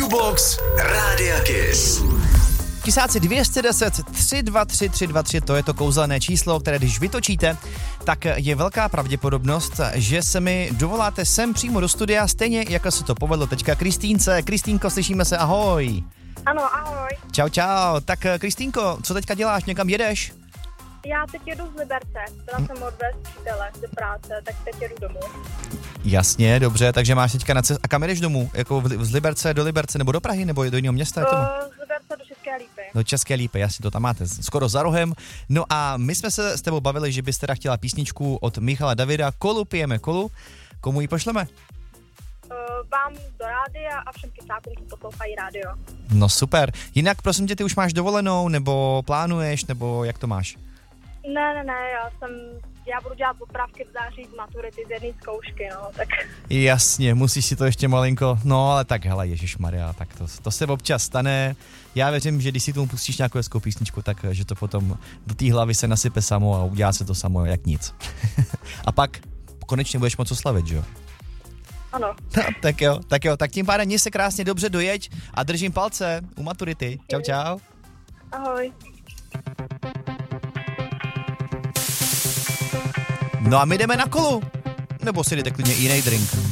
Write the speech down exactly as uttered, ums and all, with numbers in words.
Shobox Rádia Kiss. Tisáci dvě stě deset tři dva tři tři dva tři, to je to kouzelné číslo, které když vytočíte, tak je velká pravděpodobnost, že se mi dovoláte sem přímo do studia, stejně jako se to povedlo teďka Kristýnce. Kristýnko, slyšíme se, ahoj. Ano, ahoj. Čau, čau. Tak Kristýnko, co teďka děláš, někam jedeš? Já teď jedu z Liberce, byla hm. jsem odvést přítele do práce, tak teď jedu domů. Jasně, dobře, takže máš teďka na cest. A kam jedeš domů? Jako z Liberce do Liberce, nebo do Prahy, nebo do jiného města? Uh, z Liberce do České Lípy. Do České Lípy, jasně, to tam máte skoro za rohem. No a my jsme se s tebou bavili, že bys teda chtěla písničku od Michala Davida, Kolu pijeme kolu. Komu ji pošleme? Uh, vám do rádia a všem kysákům, co poslouchají rádio. No super. Jinak prosím tě, ty už máš dovolenou, nebo plánuješ, nebo jak to máš? Ne, ne, ne, já jsem, já budu dělat popravky v září z maturity z jedné zkoušky, no, tak. Jasně, musíš si to ještě malinko, no ale tak hele, ježišmarja, tak to, to se občas stane. Já věřím, že když si tomu pustíš nějakou hezkou písničku, tak že to potom do té hlavy se nasype samo a udělá se to samo jak nic. A pak konečně budeš moc oslavit, že jo? Ano. No, tak jo, tak jo, tak tím pádem mě se krásně dobře dojeď a držím palce u maturity. Čau, čau. Ahoj. No a my jdeme na kolu. Nebo si jdete klidně jiný drink.